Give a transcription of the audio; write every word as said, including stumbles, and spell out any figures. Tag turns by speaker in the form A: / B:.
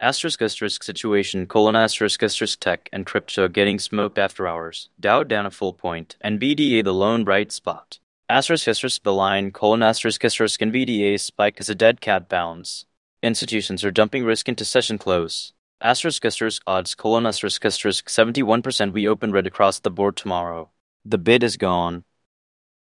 A: Asterisk asterisk situation colon asterisk asterisk tech and crypto getting smoked after hours. Dow down a full point. N V D A the lone bright spot. Asterisk asterisk the line colon asterisk asterisk N V D A spike as a dead cat bounds. Institutions are dumping risk into session close. Asterisk asterisk odds colon asterisk asterisk seventy-one percent we open red across the board tomorrow. The bid is gone.